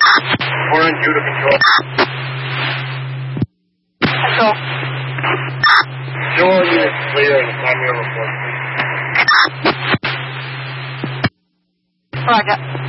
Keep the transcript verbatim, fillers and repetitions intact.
Orange, you to control. Control. Show all units clear and time your report, please. Roger.